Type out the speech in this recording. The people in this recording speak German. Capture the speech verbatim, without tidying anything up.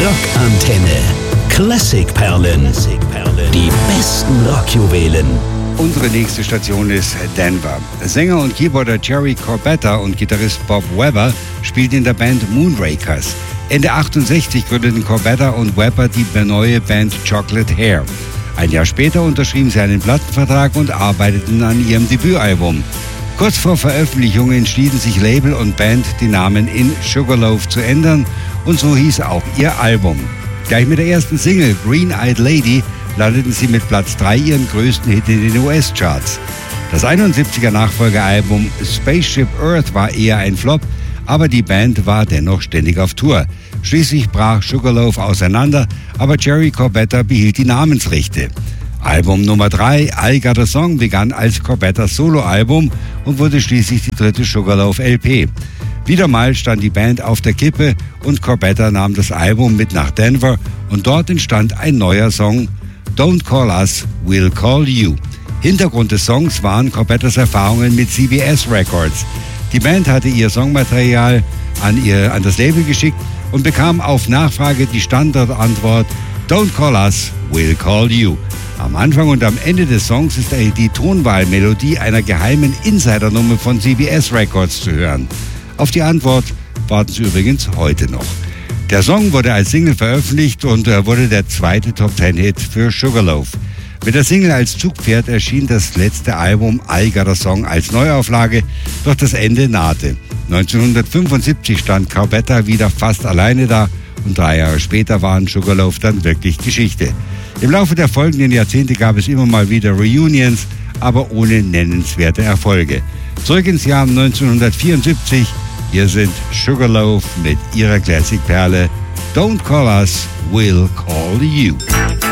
Rockantenne. Klassikperlen. Die besten Rockjuwelen. Unsere nächste Station ist Denver. Sänger und Keyboarder Jerry Corbetta und Gitarrist Bob Weber spielten in der Band Moonrakers. Ende achtundsechzig gründeten Corbetta und Weber die neue Band Chocolate Hair. Ein Jahr später unterschrieben sie einen Plattenvertrag und arbeiteten an ihrem Debütalbum. Kurz vor Veröffentlichung entschieden sich Label und Band, die Namen in Sugarloaf zu ändern, und so hieß auch ihr Album. Gleich mit der ersten Single Green Eyed Lady landeten sie mit Platz drei ihren größten Hit in den U S-Charts. Das einundsiebziger Nachfolgealbum Spaceship Earth war eher ein Flop, aber die Band war dennoch ständig auf Tour. Schließlich brach Sugarloaf auseinander, aber Jerry Corbetta behielt die Namensrechte. Album Nummer drei, I Got a Song, begann als Corbettas Soloalbum und wurde schließlich die dritte Sugarloaf L P. Wieder mal stand die Band auf der Kippe und Corbetta nahm das Album mit nach Denver und dort entstand ein neuer Song, Don't Call Us, We'll Call You. Hintergrund des Songs waren Corbettas Erfahrungen mit C B S Records. Die Band hatte ihr Songmaterial an, ihr, an das Label geschickt und bekam auf Nachfrage die Standardantwort Don't Call Us, We'll Call You. Am Anfang und am Ende des Songs ist die Tonwahlmelodie einer geheimen Insidernummer von C B S Records zu hören. Auf die Antwort warten sie übrigens heute noch. Der Song wurde als Single veröffentlicht und wurde der zweite Top-Ten-Hit für Sugarloaf. Mit der Single als Zugpferd erschien das letzte Album I Got a Song als Neuauflage, doch das Ende nahte. neunzehnhundertfünfundsiebzig stand Corbetta wieder fast alleine da und drei Jahre später waren Sugarloaf dann wirklich Geschichte. Im Laufe der folgenden Jahrzehnte gab es immer mal wieder Reunions, aber ohne nennenswerte Erfolge. Zurück ins Jahr neunzehnhundertvierundsiebzig, hier sind Sugarloaf mit ihrer Classic-Perle Don't Call Us, We'll Call You.